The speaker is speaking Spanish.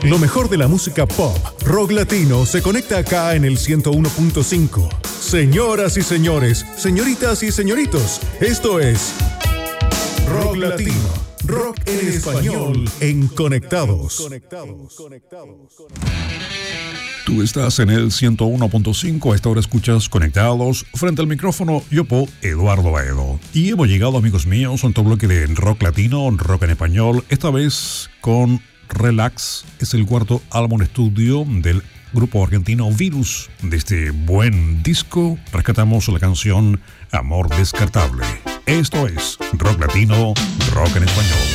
Lo mejor de la música pop, rock latino, se conecta acá en el 101.5. Señoras y señores, señoritas y señoritos, esto es Rock Latino, rock en español, en Conectados. Tú estás en el 101.5, a esta hora escuchas Conectados. Frente al micrófono, Yopo Eduardo Baedo. Y hemos llegado, amigos míos, a un bloque de rock latino, rock en español, esta vez con Relax. Es el cuarto álbum estudio del grupo argentino Virus. De este buen disco rescatamos la canción Amor Descartable. Esto es Rock Latino, rock en español.